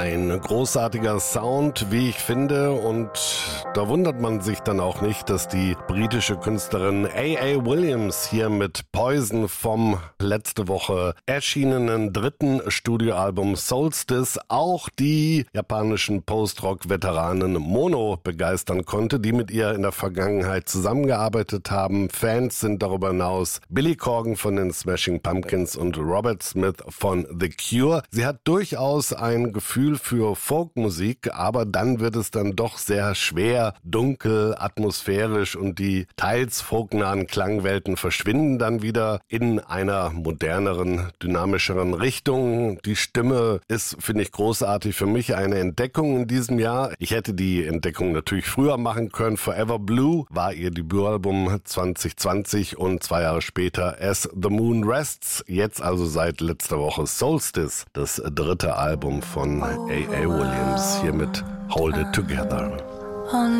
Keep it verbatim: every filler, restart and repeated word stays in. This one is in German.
Ein großartiger Sound, wie ich finde, und da wundert man sich dann auch nicht, dass die britische Künstlerin A A. Williams hier mit Poison vom letzte Woche erschienenen dritten Studioalbum Solstice auch die japanischen Post-Rock-Veteranen Mono begeistern konnte, die mit ihr in der Vergangenheit zusammengearbeitet haben. Fans sind darüber hinaus Billy Corgan von den Smashing Pumpkins und Robert Smith von The Cure. Sie hat durchaus ein Gefühl für Folkmusik, aber dann wird es dann doch sehr schwer, dunkel, atmosphärisch, und die teils folknahen Klangwelten verschwinden dann wieder in einer moderneren, dynamischeren Richtung. Die Stimme ist, finde ich, großartig, für mich eine Entdeckung in diesem Jahr. Ich hätte die Entdeckung natürlich früher machen können. Forever Blue war ihr Debütalbum zwanzig zwanzig und zwei Jahre später As the Moon Rests. Jetzt also seit letzter Woche Solstice, das dritte Album von A A. Williams, hier mit Hold It Together.